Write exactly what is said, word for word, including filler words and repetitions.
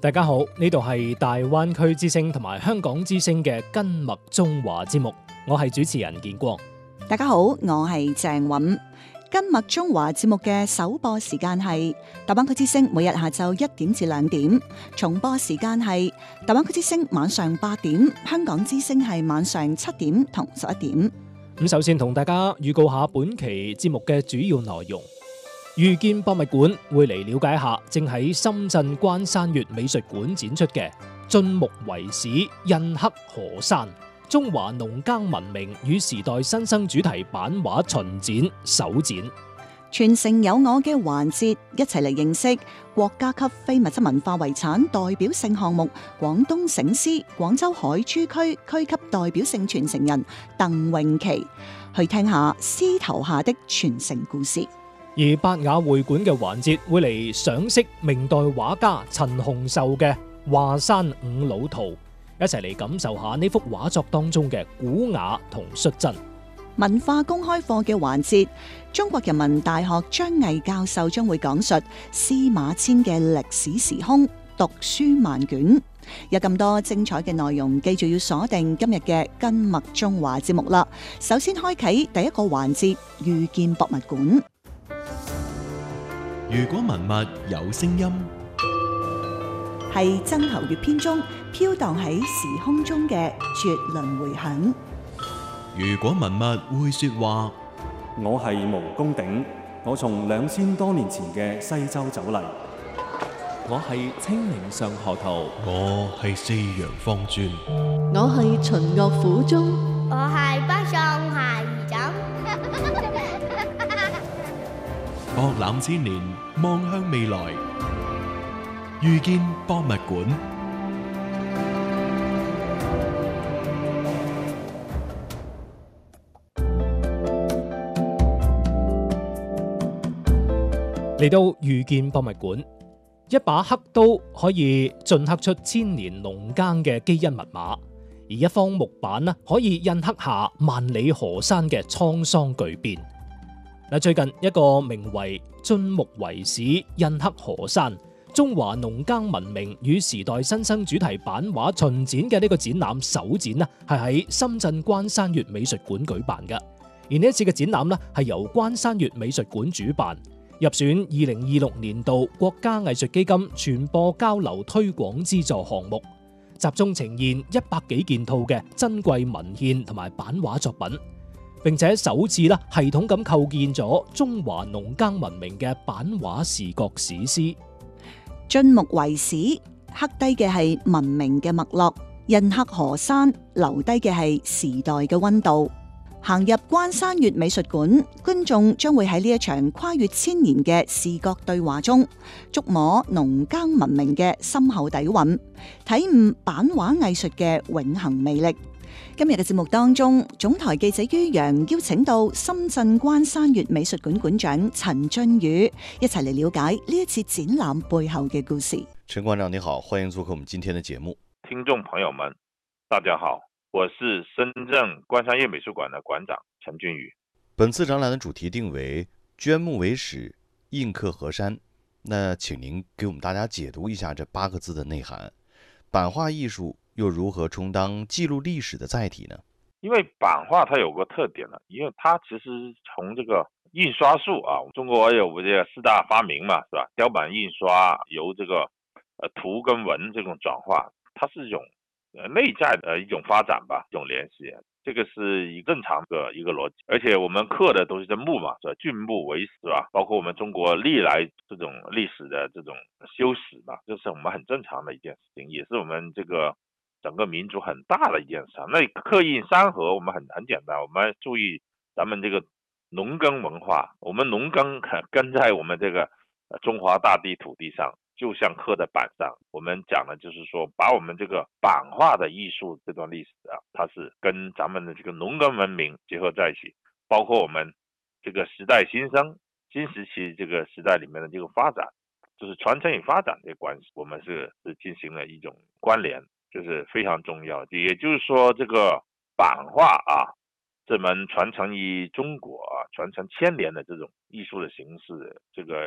大家好，呢度係大灣區之聲同埋香港之聲嘅根脈中華節目，我係主持人建光。 大家好，我係鄭韻。根脈中華節目嘅首播時間係大灣區之聲每日下晝一點至兩點，重播時間係大灣區之聲晚上八點，香港之聲係晚上七點同十一點。 咁首先同大家預告下本期節目嘅主要內容。遇見博物館會嚟了解下正喺深圳關山月美術館展出嘅晉木遺址印刻河山中華農耕文明與時代新生主題版畫巡展首展。 傳承有我嘅環節，一齊嚟認識國家級非物質文化遺產代表性項目廣東醒獅廣州海珠區區級代表性傳承人鄧詠琪，去聽下獅頭下的傳承故事。 而八雅會館嘅環節會嚟賞識明代畫家陳洪壽嘅華山五老圖，一齊嚟感受下呢幅畫作當中嘅古雅同率真。 文化公開課嘅環節，中國人民大學張毅教授將會講述司馬遷嘅歷史時空，讀書萬卷。有咁多精彩嘅內容，記住要鎖定今日嘅根脈中華節目啦。首先開啟第一個環節，遇見博物館。 如果文物有聲音， 係曾侯乙篇中飄蕩喺時空中嘅絕倫迴響。 如果文物會說話， 我係毛公鼎，我從兩千多年前嘅西周走嚟。 我係清明上河圖， 我係四陽方尊， 我係秦岳府中， 我係北宋孩兒枕。 博覽千年，望向未來，遇見博物館。 嚟到遇見博物館，一把刻刀可以鐫刻出千年農耕嘅基因密碼，而一方木板呢，可以印刻下萬里河山嘅滄桑巨變。嗱，最近一個名為晉木遺址印刻河山中華農耕文明與時代新生主題版畫巡展嘅呢個展覽首展呢，係喺深圳關山月美術館舉辦嘅。而呢一次嘅展覽呢，係由關山月美術館主辦，入選二零二六年度國家藝術基金傳播交流推廣資助項目，集中呈現一百幾件套嘅珍貴文獻同埋版畫作品，並且首次啦系統咁構建咗中華農耕文明嘅版畫視覺史詩。 晉木遺址刻低嘅係文明嘅脈絡，印刻河山留低嘅係時代嘅溫度。行入關山月美術館，觀眾將會喺呢一場跨越千年嘅視覺對話中，觸摸農耕文明嘅深厚底蘊，體悟版畫藝術嘅永恆魅力。今日嘅節目當中，總台記者于洋邀請到深圳關山月美術館館長陳俊宇，一齊嚟了解呢一次展覽背後嘅故事。 陳館長你好，歡迎做客我們今天的節目。 聽眾朋友們，大家好，我是深圳關山月美術館的館長陳俊宇。 本次展覽的主題定為晉木遺址印刻河山，那請您給我們大家解讀一下這八個字的內涵。版畫藝術又如何充當記錄歷史的載體呢？ 因為版畫它有個特點呢，因為它其實從這個印刷術啊，中國有這個四大發明嘛，是吧？雕版印刷由這個呃圖跟文這種轉化，它是一種呃內在的一種發展吧，一種聯繫。這個是一正常的一個邏輯，而且我們刻的都是這木嘛，是吧？晉木為始啊，包括我們中國歷來這種歷史的這種修史嘛，這是我們很正常的一件事情，也是我們這個整個民族很大的一件事。那刻印山河，我們很很簡單，我們注意咱們這個農耕文化，我們農耕耕在我們這個中華大地土地上，就像刻在板上。我們講的就是說，把我們這個版畫的藝術這段歷史啊，它是跟咱們的這個農耕文明結合在一起，包括我們這個時代新生新時期這個時代裡面的這個發展，就是傳承與發展的關係，我們是是進行了一種關聯，就是非常重要。也就是說，這個版畫啊，這門傳承於中國啊，傳承千年的這種藝術的形式，這個